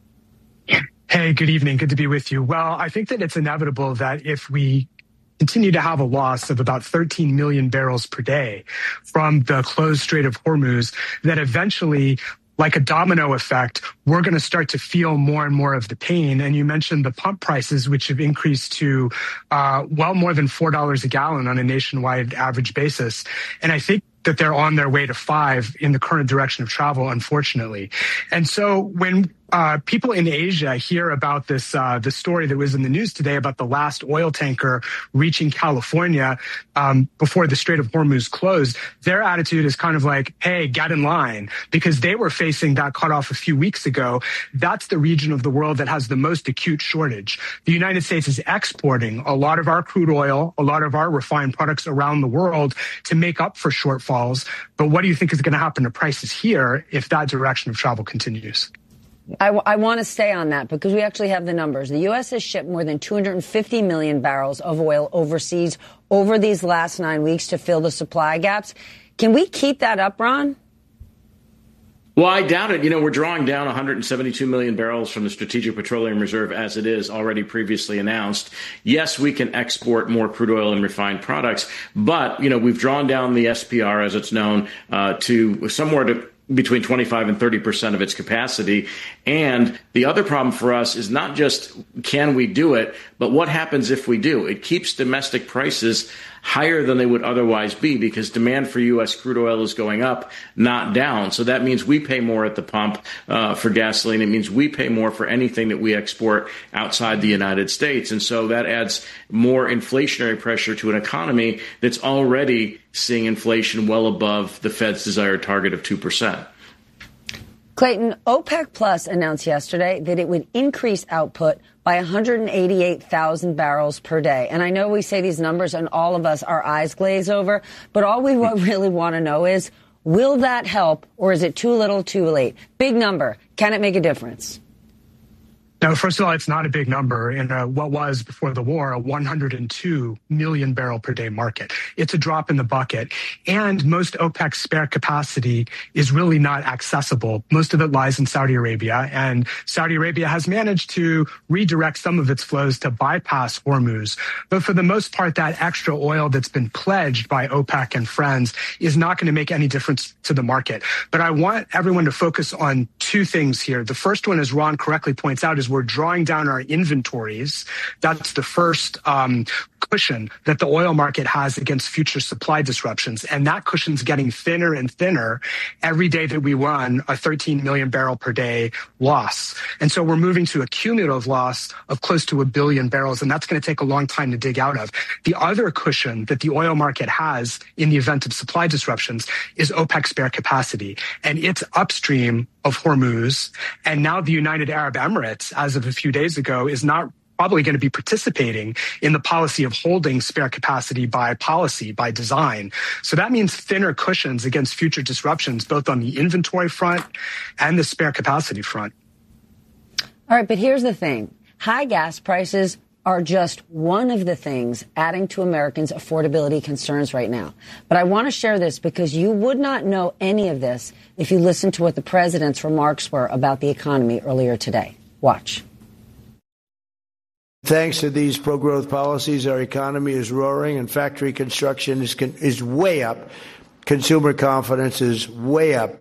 Hey, good evening. Good to be with you. Well, I think that it's inevitable that if we continue to have a loss of about thirteen million barrels per day from the closed Strait of Hormuz, that eventually, like a domino effect, we're going to start to feel more and more of the pain. And you mentioned the pump prices, which have increased to uh, well more than four dollars a gallon on a nationwide average basis. And I think that they're on their way to five in the current direction of travel, unfortunately. And so when uh, people in Asia hear about this, uh, the story that was in the news today about the last oil tanker reaching California um, before the Strait of Hormuz closed, their attitude is kind of like, hey, get in line, because they were facing that cutoff a few weeks ago. That's the region of the world that has the most acute shortage. The United States is exporting a lot of our crude oil, a lot of our refined products around the world to make up for shortfalls. But what do you think is going to happen to prices here if that direction of travel continues? I, w- I want to stay on that because we actually have the numbers. The U S has shipped more than two hundred fifty million barrels of oil overseas over these last nine weeks to fill the supply gaps. Can we keep that up, Ron? Well, I doubt it. You know, we're drawing down one hundred seventy-two million barrels from the Strategic Petroleum Reserve as it is already previously announced. Yes, we can export more crude oil and refined products, but, you know, we've drawn down the S P R, as it's known, uh, to somewhere to between twenty-five and thirty percent of its capacity. And the other problem for us is not just can we do it, but what happens if we do? It keeps domestic prices higher than they would otherwise be because demand for U S crude oil is going up, not down. So that means we pay more at the pump uh, for gasoline. It means we pay more for anything that we export outside the United States. And so that adds more inflationary pressure to an economy that's already seeing inflation well above the Fed's desired target of two percent. Clayton, OPEC Plus announced yesterday that it would increase output by one hundred eighty-eight thousand barrels per day. And I know we say these numbers and all of us, our eyes glaze over, but all we really want to know is, Will that help, or is it too little, too late? Big number. Can it make a difference? No, first of all, it's not a big number in a, what was before the war a one hundred two million barrel per day market. It's a drop in the bucket. And most OPEC spare capacity is really not accessible. Most of it lies in Saudi Arabia, and Saudi Arabia has managed to redirect some of its flows to bypass Hormuz. But for the most part, that extra oil that's been pledged by OPEC and friends is not going to make any difference to the market. But I want everyone to focus on two things here. The first one, as Ron correctly points out, is we're drawing down our inventories. That's the first um, cushion that the oil market has against future supply disruptions. And that cushion's getting thinner and thinner every day that we run a thirteen million barrel per day loss. And so we're moving to a cumulative loss of close to a billion barrels. And that's going to take a long time to dig out of. The other cushion that the oil market has in the event of supply disruptions is OPEC spare capacity. And it's upstream of Hormuz. And now the United Arab Emirates, as of a few days ago, is not probably going to be participating in the policy of holding spare capacity by policy, by design. So that means thinner cushions against future disruptions, both on the inventory front and the spare capacity front. All right, but here's the thing. High gas prices are just one of the things adding to Americans' affordability concerns right now. But I want to share this because you would not know any of this if you listened to what the president's remarks were about the economy earlier today. Watch. Thanks to these pro-growth policies, our economy is roaring and factory construction is is way up. Consumer confidence is way up.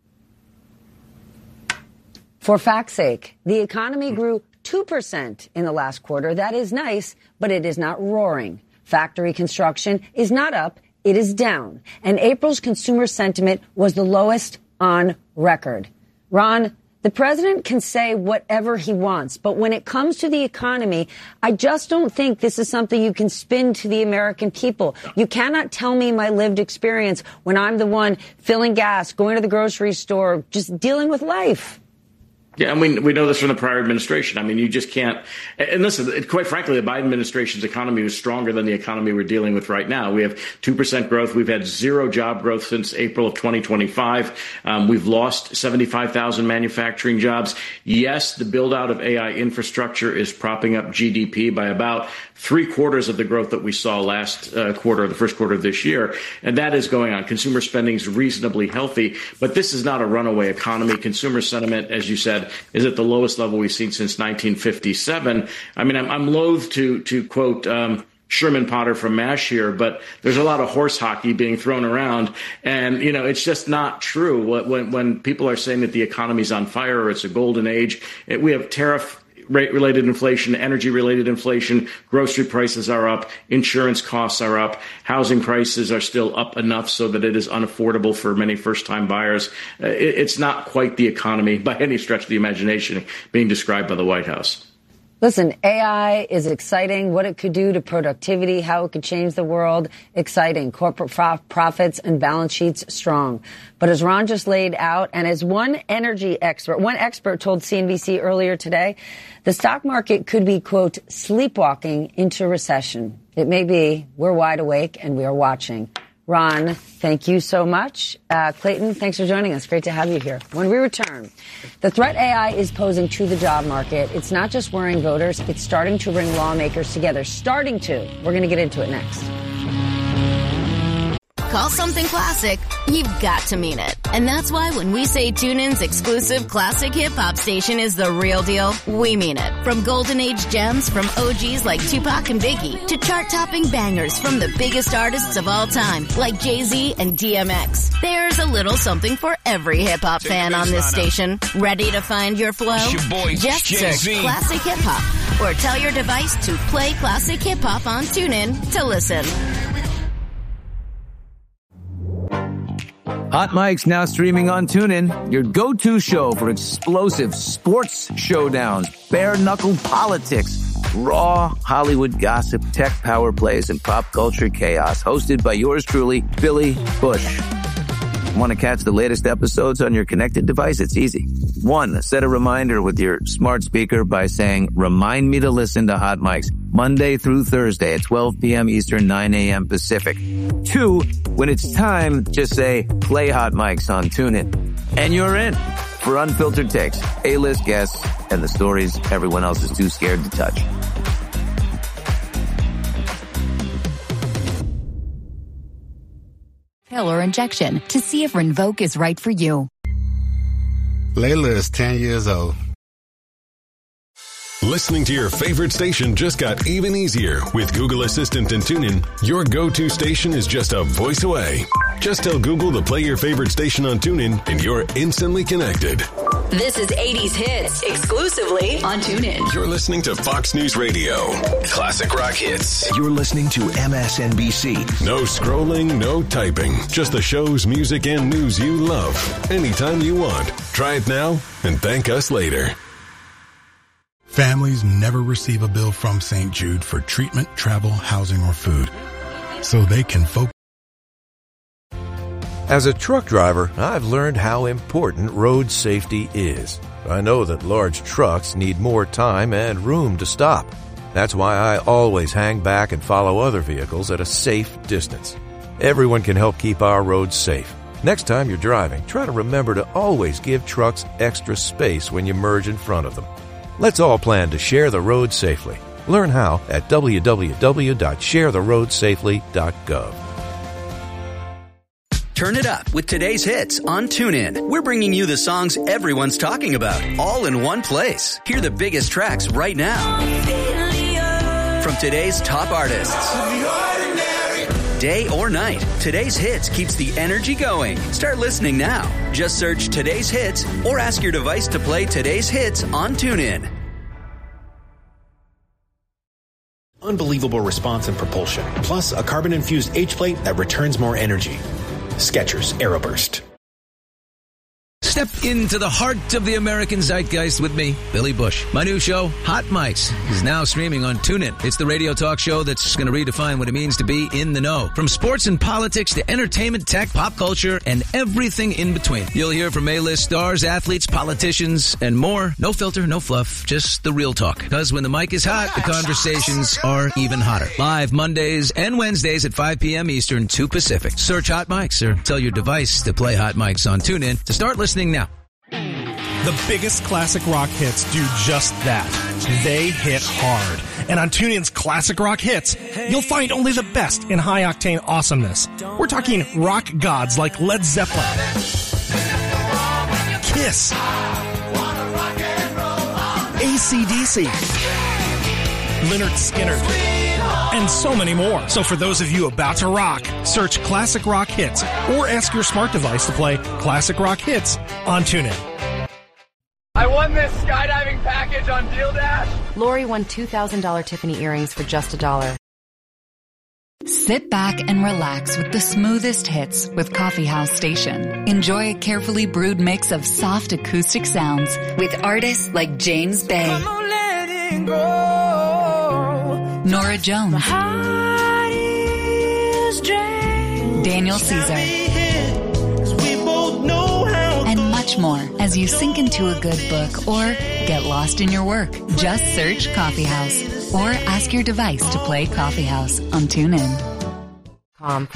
For fact's sake, the economy grew two percent in the last quarter. That is nice, but it is not roaring. Factory construction is not up, it is down. And April's consumer sentiment was the lowest on record. Ron, the president can say whatever he wants, but when it comes to the economy, I just don't think this is something you can spin to the American people. You cannot tell me my lived experience when I'm the one filling gas, going to the grocery store, just dealing with life. Yeah, I mean, we know this from the prior administration. I mean, you just can't. And listen, quite frankly, the Biden administration's economy was stronger than the economy we're dealing with right now. We have two percent growth. We've had zero job growth since April of twenty twenty-five. Um, we've lost seventy-five thousand manufacturing jobs. Yes, the build out of A I infrastructure is propping up G D P by about three quarters of the growth that we saw last uh, quarter, the first quarter of this year. And that is going on. Consumer spending is reasonably healthy, but this is not a runaway economy. Consumer sentiment, as you said, is at the lowest level we've seen since nineteen fifty-seven. I mean, I'm, I'm loath to, to quote, um, Sherman Potter from MASH here, but there's a lot of horse hockey being thrown around. And, you know, it's just not true. When, when people are saying that the economy's on fire or it's a golden age, it, we have tariff rate-related inflation, energy-related inflation, grocery prices are up, insurance costs are up, housing prices are still up enough so that it is unaffordable for many first-time buyers. Uh, it, it's not quite the economy by any stretch of the imagination being described by the White House. Listen, A I is exciting. What it could do to productivity, how it could change the world, exciting. Corporate prof- profits and balance sheets, strong. But as Ron just laid out, and as one energy expert, one expert told C N B C earlier today, the stock market could be, quote, sleepwalking into recession. It may be. We're wide awake and we are watching. Ron, thank you so much. Uh, Clayton, thanks for joining us. Great to have you here. When we return, the threat A I is posing to the job market. It's not just worrying voters. It's starting to bring lawmakers together. Starting to. We're going to get into it next. Call something classic, you've got to mean it. And that's why when we say TuneIn's exclusive classic hip-hop station is the real deal, we mean it. From golden age gems from O Gs like Tupac and Biggie to chart-topping bangers from the biggest artists of all time like Jay-Z and D M X. There's a little something for every hip-hop fan on this station. Ready to find your flow? Your boy, Just Jay-Z. search Classic Hip-Hop or tell your device to play Classic Hip-Hop on TuneIn to listen. Hot Mic's now streaming on TuneIn, your go-to show for explosive sports showdowns, bare-knuckle politics, raw Hollywood gossip, tech power plays, and pop culture chaos. Hosted by yours truly, Billy Bush. Want to catch the latest episodes on your connected device? It's easy. One, set a reminder with your smart speaker by saying, remind me to listen to Hot Mics Monday through Thursday at twelve p.m. Eastern, nine a.m. Pacific. Two, when it's time, just say, play Hot Mics on TuneIn. And you're in for unfiltered takes, A-list guests, and the stories everyone else is too scared to touch. Pill or injection to see if Rinvoq is right for you. Layla is ten years old. Listening to your favorite station just got even easier with Google Assistant and TuneIn. Your go-to station is just a voice away. Just tell Google to play your favorite station on TuneIn and you're instantly connected. This is eighties Hits, exclusively on TuneIn. You're listening to Fox News Radio. Classic rock hits. You're listening to M S N B C. No scrolling, no typing. Just the shows, music, and news you love. Anytime you want. Try it now and thank us later. Families never receive a bill from Saint Jude for treatment, travel, housing, or food, so they can focus. As a truck driver, I've learned how important road safety is. I know that large trucks need more time and room to stop. That's why I always hang back and follow other vehicles at a safe distance. Everyone can help keep our roads safe. Next time you're driving, try to remember to always give trucks extra space when you merge in front of them. Let's all plan to share the road safely. Learn how at w w w dot share the road safely dot gov. Turn it up with today's hits on TuneIn. We're bringing you the songs everyone's talking about, all in one place. Hear the biggest tracks right now from today's top artists. Day or night, today's hits keeps the energy going. Start listening now. Just search today's hits or ask your device to play today's hits on TuneIn. Unbelievable response and propulsion, plus a carbon-infused H-plate that returns more energy. Skechers Aeroburst. Step into the heart of the American zeitgeist with me, Billy Bush. My new show, Hot Mics, is now streaming on TuneIn. It's the radio talk show that's going to redefine what it means to be in the know. From sports and politics to entertainment, tech, pop culture, and everything in between. You'll hear from A-list stars, athletes, politicians, and more. No filter, no fluff, just the real talk. Because when the mic is hot, the conversations are even hotter. Live Mondays and Wednesdays at five p.m. Eastern, two Pacific. Search Hot Mics or tell your device to play Hot Mics on TuneIn to start listening now. The biggest classic rock hits do just that. They hit hard. And on TuneIn's Classic Rock Hits, you'll find only the best in high-octane awesomeness. We're talking rock gods like Led Zeppelin, Kiss, A C D C, Lynyrd Skynyrd, and so many more. So for those of you about to rock, search Classic Rock Hits or ask your smart device to play Classic Rock Hits on TuneIn. I won this skydiving package on Deal Dash. Lori won two thousand dollars Tiffany earrings for just a dollar. Sit back and relax with the smoothest hits with Coffee House Station. Enjoy a carefully brewed mix of soft acoustic sounds with artists like James Bay, Nora Jones, Daniel Caesar, and much more as you sink into a good book or get lost in your work. Just search Coffee House or ask your device to play Coffee House on TuneIn. Um,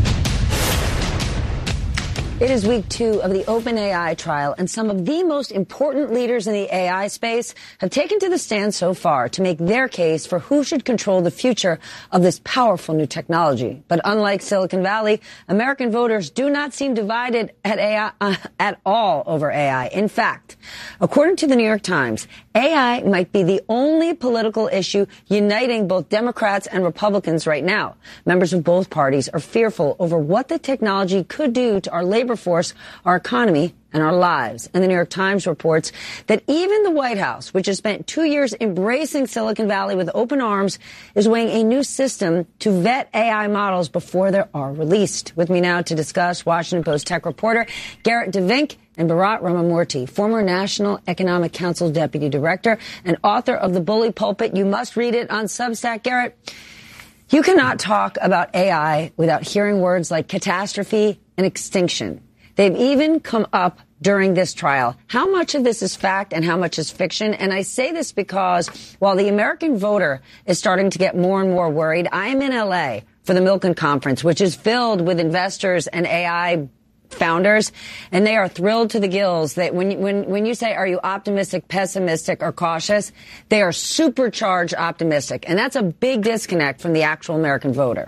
It is week two of the OpenAI trial, and some of the most important leaders in the A I space have taken to the stand so far to make their case for who should control the future of this powerful new technology. But unlike Silicon Valley, American voters do not seem divided at A I, uh, at all over A I. In fact, according to the New York Times, A I might be the only political issue uniting both Democrats and Republicans right now. Members of both parties are fearful over what the technology could do to our labor force, our economy, and our lives. And the New York Times reports that even the White House, which has spent two years embracing Silicon Valley with open arms, is weighing a new system to vet A I models before they are released. With me now to discuss, Washington Post tech reporter Garrett DeVink and Bharat Ramamurthy, former National Economic Council Deputy Director and author of The Bully Pulpit. You must read it on Substack. Garrett, you cannot talk about A I without hearing words like catastrophe and extinction. They've even come up during this trial. How much of this is fact and how much is fiction? And I say this because while the American voter is starting to get more and more worried, I am in L A for the Milken Conference, which is filled with investors and A I founders, and they are thrilled to the gills that when you, when when you say, are you optimistic, pessimistic, or cautious, they are supercharged optimistic, and that's a big disconnect from the actual American voter.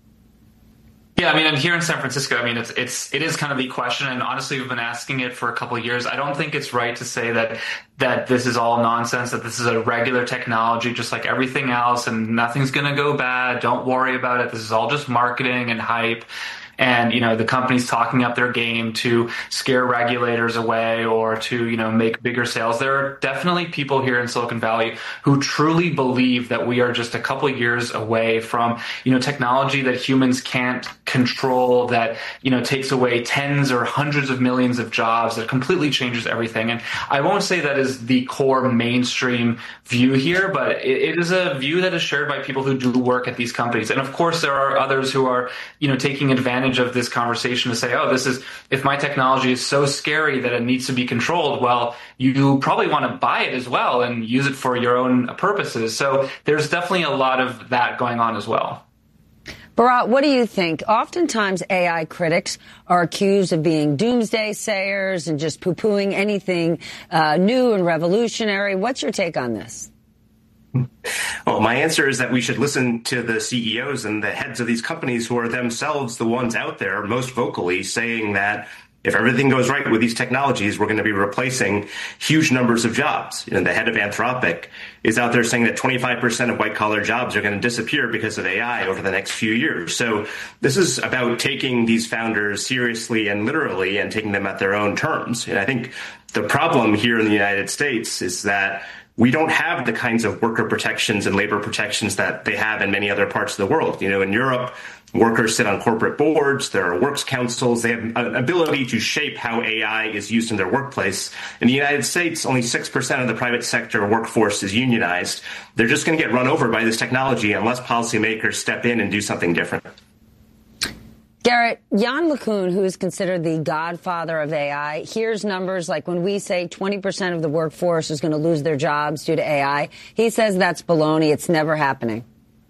Yeah, I mean, and here in San Francisco, I mean, it's it's it is kind of the question, and honestly, we've been asking it for a couple of years. I don't think it's right to say that that this is all nonsense, that this is a regular technology, just like everything else, and nothing's going to go bad. Don't worry about it. This is all just marketing and hype. And, you know, the company's talking up their game to scare regulators away or to, you know, make bigger sales. There are definitely people here in Silicon Valley who truly believe that we are just a couple of years away from, you know, technology that humans can't control, that, you know, takes away tens or hundreds of millions of jobs, that completely changes everything. And I won't say that is the core mainstream view here, but it, it is a view that is shared by people who do work at these companies. And of course, there are others who are, you know, taking advantage of this conversation to say, oh, this is, if my technology is so scary that it needs to be controlled, well, you probably want to buy it as well and use it for your own purposes. So there's definitely a lot of that going on as well. Bharat, what do you think? Oftentimes A I critics are accused of being doomsday sayers and just poo-pooing anything uh, new and revolutionary. What's your take on this? Well, my answer is that we should listen to the C E Os and the heads of these companies who are themselves the ones out there most vocally saying that if everything goes right with these technologies, we're going to be replacing huge numbers of jobs. You know, the head of Anthropic is out there saying that twenty-five percent of white-collar jobs are going to disappear because of A I over the next few years. So this is about taking these founders seriously and literally and taking them at their own terms. And I think the problem here in the United States is that we don't have the kinds of worker protections and labor protections that they have in many other parts of the world. You know, in Europe, workers sit on corporate boards, there are works councils, they have an ability to shape how A I is used in their workplace. In the United States, only six percent of the private sector workforce is unionized. They're just going to get run over by this technology unless policymakers step in and do something different. Garrett, Yann LeCun, who is considered the godfather of A I, hears numbers like when we say twenty percent of the workforce is going to lose their jobs due to A I. He says that's baloney. It's never happening.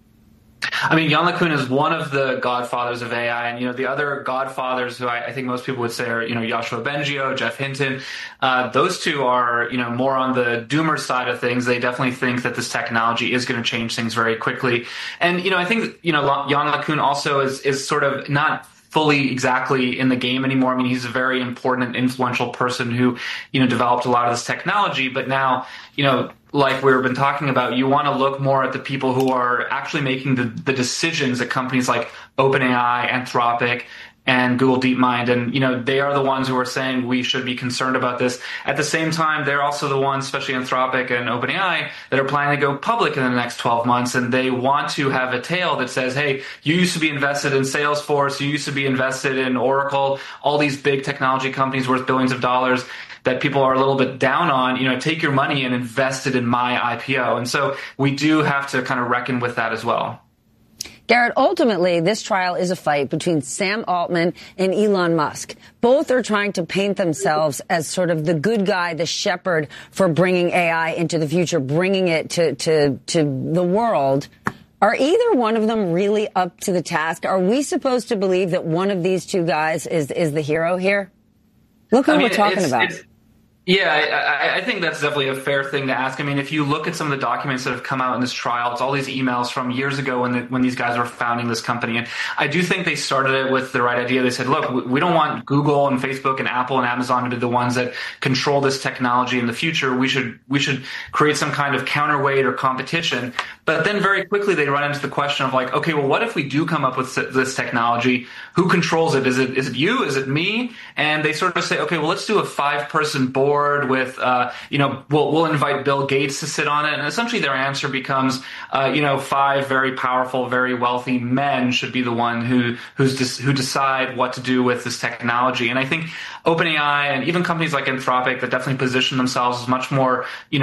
I mean, Yann LeCun is one of the godfathers of A I, and, you know, the other godfathers who I, I think most people would say are, you know, Yoshua Bengio, Jeff Hinton. Uh, those two are, you know, more on the doomer side of things. They definitely think that this technology is going to change things very quickly. And, you know, I think, you know, Yann LeCun also is, is sort of not fully exactly in the game anymore. I mean, he's a very important and influential person who, you know, developed a lot of this technology. But now, you know, like we've been talking about, you want to look more at the people who are actually making the, the decisions at companies like OpenAI, Anthropic, and Google DeepMind. And, you know, they are the ones who are saying we should be concerned about this. At the same time, they're also the ones, especially Anthropic and OpenAI, that are planning to go public in the next twelve months. And they want to have a tail that says, hey, you used to be invested in Salesforce, you used to be invested in Oracle, all these big technology companies worth billions of dollars that people are a little bit down on, you know, take your money and invest it in my I P O. And so we do have to kind of reckon with that as well. Garrett, ultimately, this trial is a fight between Sam Altman and Elon Musk. Both are trying to paint themselves as sort of the good guy, the shepherd for bringing A I into the future, bringing it to, to, to the world. Are either one of them really up to the task? Are we supposed to believe that one of these two guys is, is the hero here? Look who I mean, we're talking it's, about. It's, Yeah, I, I think that's definitely a fair thing to ask. I mean, if you look at some of the documents that have come out in this trial, it's all these emails from years ago when the, when these guys were founding this company. And I do think they started it with the right idea. They said, look, we don't want Google and Facebook and Apple and Amazon to be the ones that control this technology in the future. We should we should create some kind of counterweight or competition. But then very quickly they run into the question of like, okay, well, what if we do come up with this technology? Who controls it? Is it is it you? Is it me? And they sort of say, okay, well, let's do a five-person board with, uh, you know, we'll, we'll invite Bill Gates to sit on it. And essentially their answer becomes, uh, you know, five very powerful, very wealthy men should be the one who who's des- who decide what to do with this technology. And I think OpenAI and even companies like Anthropic that definitely position themselves as much more, you know,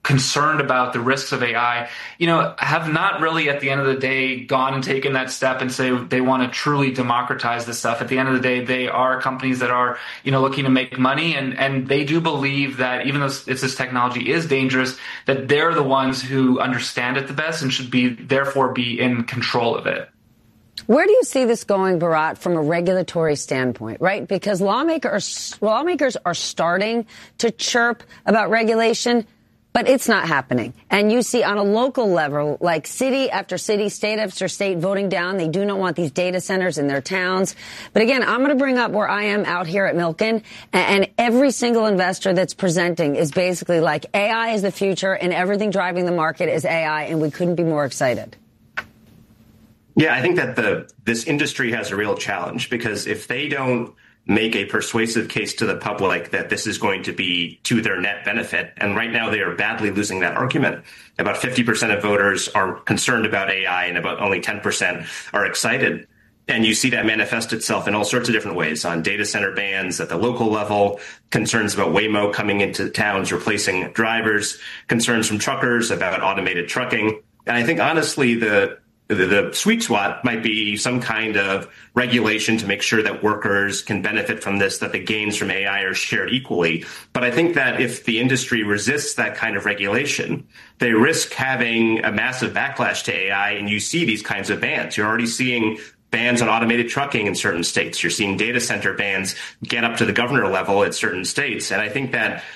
concerned about the risks of A I, you know, have not really at the end of the day gone and taken that step and say they want to truly democratize this stuff. At the end of the day, they are companies that are, you know, looking to make money, and, and they do believe that even though it's, this technology is dangerous, that they're the ones who understand it the best and should be, therefore, be in control of it. Where do you see this going, Bharat, from a regulatory standpoint, right? Because lawmakers, lawmakers are starting to chirp about regulation, but it's not happening. And you see on a local level, like city after city, state after state voting down. They do not want these data centers in their towns. But again, I'm going to bring up where I am out here at Milken. And every single investor that's presenting is basically like A I is the future and everything driving the market is A I. And we couldn't be more excited. Yeah, I think that the this industry has a real challenge, because if they don't make a persuasive case to the public that this is going to be to their net benefit, and right now they are badly losing that argument. About fifty percent of voters are concerned about A I and about only ten percent are excited. And you see that manifest itself in all sorts of different ways, on data center bans at the local level, concerns about Waymo coming into towns, replacing drivers, concerns from truckers about automated trucking. And I think, honestly, the The, the sweet spot might be some kind of regulation to make sure that workers can benefit from this, that the gains from A I are shared equally. But I think that if the industry resists that kind of regulation, they risk having a massive backlash to A I. And you see these kinds of bans. You're already seeing bans on automated trucking in certain states. You're seeing data center bans get up to the governor level at certain states. And I think that